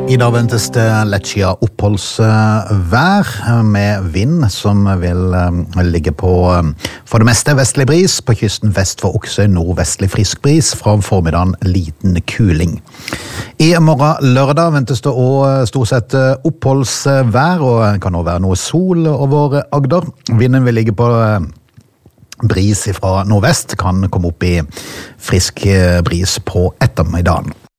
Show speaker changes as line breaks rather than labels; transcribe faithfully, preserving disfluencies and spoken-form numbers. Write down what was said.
I dag ventes det lettskia oppholdsvær med vind som vil ligge på for det meste vestlig bris, på kysten vest for Oksøy nordvestlig frisk bris, fra formiddagen liten kuling. I morgen lørdag ventes det også stort sett oppholdsvær, og kan også være noe sol over Agder. Vinden vil ligge på bris fra nordvest, kan komme opp i frisk bris på ettermiddagen.